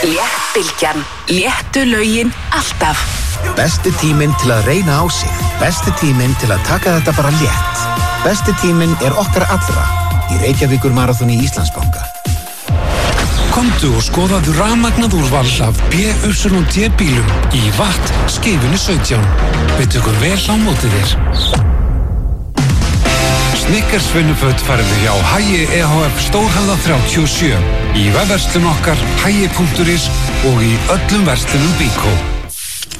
Léttbylgjan. Léttu lögin alltaf. Besti tíminn til að reyna á sig. Besti tíminn til að taka þetta bara létt. Besti tíminn okkar allra í Reykjavíkur maraþoni Íslandsbanka. Komdu og skoðaðu rafmagnað úrval af BYD bílum í Watt Skeifunni 17. Við tökum vel á móti þér. Snickers vinnuföt færðu hjá Hagi EHF Stórhöfða 37 í vefverslun okkar hagi.is og í öllum verslunum Byko.